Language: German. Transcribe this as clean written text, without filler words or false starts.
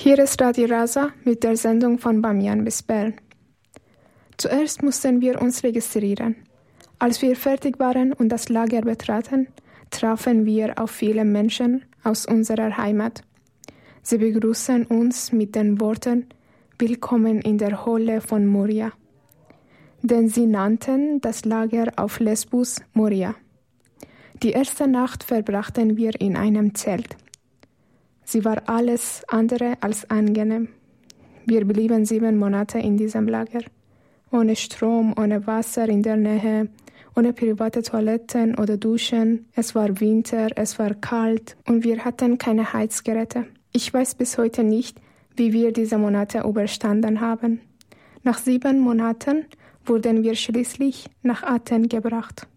Hier ist Radio Rasa mit der Sendung von Bamian bis Bern. Zuerst mussten wir uns registrieren. Als wir fertig waren und das Lager betraten, trafen wir auf viele Menschen aus unserer Heimat. Sie begrüßten uns mit den Worten „Willkommen in der Hölle von Moria“. Denn sie nannten das Lager auf Lesbos Moria. Die erste Nacht verbrachten wir in einem Zelt. Sie war alles andere als angenehm. Wir blieben 7 Monate in diesem Lager. Ohne Strom, ohne Wasser in der Nähe, ohne private Toiletten oder Duschen. Es war Winter, es war kalt und wir hatten keine Heizgeräte. Ich weiß bis heute nicht, wie wir diese Monate überstanden haben. Nach 7 Monaten wurden wir schließlich nach Athen gebracht.